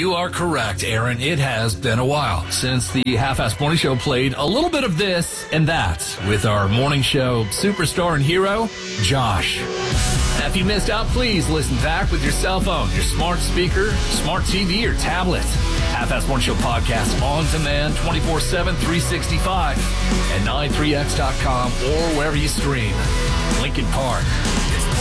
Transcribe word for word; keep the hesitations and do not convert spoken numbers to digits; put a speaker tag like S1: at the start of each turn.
S1: You are correct, Aaron. It has been a while since the Half-Ass Morning Show played a little bit of this and that with our morning show superstar and hero, Josh. If you missed out, please listen back with your cell phone, your smart speaker, smart T V, or tablet. Half-Ass Morning Show podcast on demand twenty-four seven, three sixty-five at nine three x dot com or wherever you stream. Lincoln Park.